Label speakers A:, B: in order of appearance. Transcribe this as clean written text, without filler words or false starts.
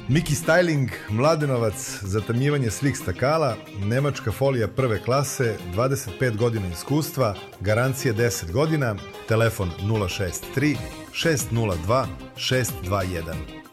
A: Miki Styling, Mladenovac, zatamnjivanje svih stakala, nemačka folija prve klase, 25 godina iskustva, garancije 10 godina, telefon 063 602 621.